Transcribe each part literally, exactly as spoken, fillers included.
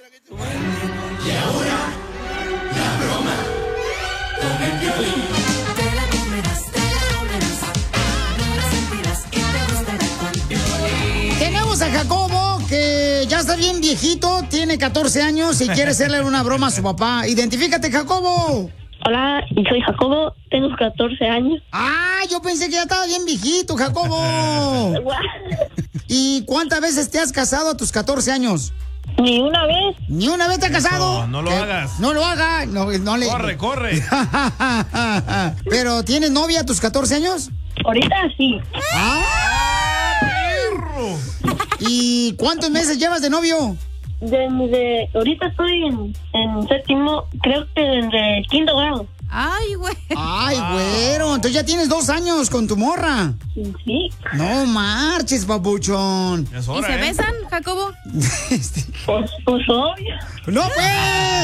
Y ahora, la broma con el Piolín. Te la comerás, te la comerás, no la sentirás y te gustará con Piolín. Tenemos a Jacobo, que ya está bien viejito, tiene catorce años y quiere hacerle una broma a su papá. Identifícate, Jacobo. Hola, soy Jacobo, tengo catorce años. Ah, yo pensé que ya estaba bien viejito, Jacobo. ¿Y cuántas veces te has casado a tus catorce años? Ni una vez. ¿Ni una vez te has casado? No, no lo ¿Qué? hagas. No lo hagas. No, no le... Corre, corre. ¿Pero tienes novia a tus catorce años? Ahorita sí. ¡Ah, perro! ¿Y cuántos meses llevas de novio? Desde ahorita estoy en, en séptimo, creo que desde quinto grado. Ay, güey. Ay, güero, entonces ya tienes dos años con tu morra. Sí. No marches, papuchón. Es ¿Y hora, se ¿eh? besan, Jacobo? Pues, pues obvio. ¡No, pues!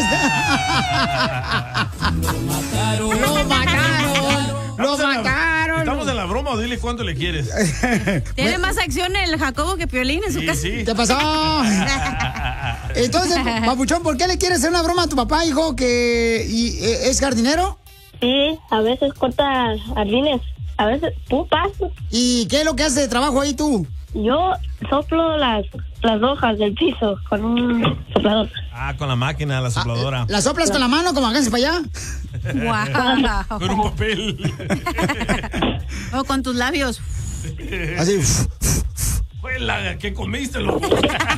Lo mataron. ¡Lo mataron! ¡Lo Estamos en la- mataron! Estamos en la broma, o dile cuánto le quieres. Tiene más acción el Jacobo que Piolín en su Sí, casa. sí. ¿Qué pasó? Entonces, papuchón, ¿por qué le quieres hacer una broma a tu papá, hijo, que y, eh, es jardinero? Sí, a veces corta jardines, a veces pupas. ¿Y qué es lo que hace de trabajo ahí tú? Yo soplo las, las hojas del piso con un soplador. Ah, con la máquina, la sopladora. ¿La soplas con la mano como háganse para allá? Wow. Con un papel. O con tus labios. Así. Fue la que comiste, loco.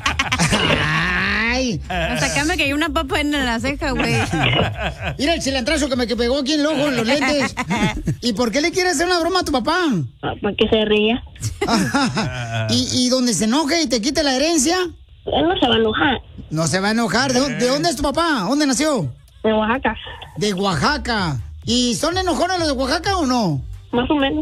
¡Ay! Hasta acá me cayó una papa en la ceja, güey. Mira el cilantrazo que me que pegó aquí en el ojo, en los lentes. ¿Y por qué le quieres hacer una broma a tu papá? Para que se ría. ¿Y, y donde se enoje y te quite la herencia? Él no se va a enojar. No se va a enojar. ¿De, dó- de dónde es tu papá? ¿Dónde nació? De Oaxaca. De Oaxaca. ¿Y son enojones los de Oaxaca o no? Más o menos.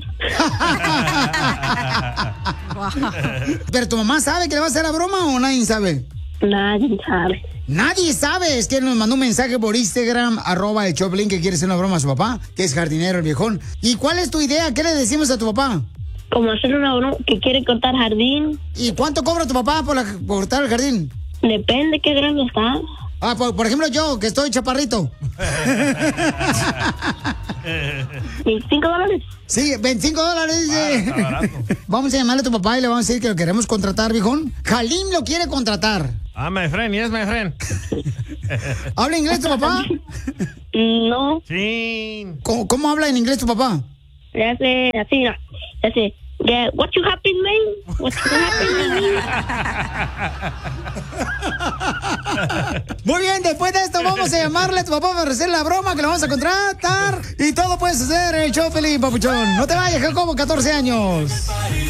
¿Pero tu mamá sabe que le va a hacer la broma o nadie sabe? Nadie sabe. Nadie sabe. Es que nos mandó un mensaje por Instagram, arroba el Choplin, que quiere hacer una broma a su papá, que es jardinero el viejón. ¿Y cuál es tu idea? ¿Qué le decimos a tu papá? Como hacer una broma que quiere cortar jardín. ¿Y cuánto cobra tu papá por, la, por cortar el jardín? Depende qué grande está. Ah, por, por ejemplo yo, que estoy chaparrito. ¿veinticinco dólares? Sí, veinticinco dólares, dice. Ah, está barato. Vamos a llamarle a tu papá y le vamos a decir que lo queremos contratar, viejón. Jalim lo quiere contratar. Ah, my friend, yes, my friend. ¿Habla inglés tu papá? No. Sí. ¿Cómo, cómo habla en inglés tu papá? Le hace así, no. Le hace, yeah, what you happen, man? What you happen, man? Muy bien, después de esto vamos a llamarle a tu papá para hacer la broma que lo vamos a contratar. Y todo puede suceder en el show, Pelín, papuchón. No te vayas, Jacobo, catorce años.